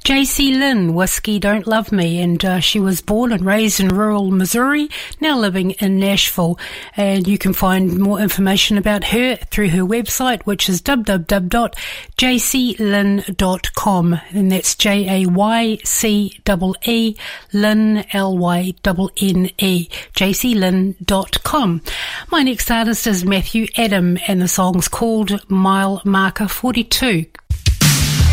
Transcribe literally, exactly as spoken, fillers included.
J C Lynn, Whiskey Don't Love Me, and uh, she was born and raised in rural Missouri, now living in Nashville. And you can find more information about her through her website, which is w w w dot j c lynn dot com, and that's J A Y C E E, Lynn, L Y N N E, j c lynn dot com. My next artist is Matthew Adam, and the song's called Mile Marker forty-two.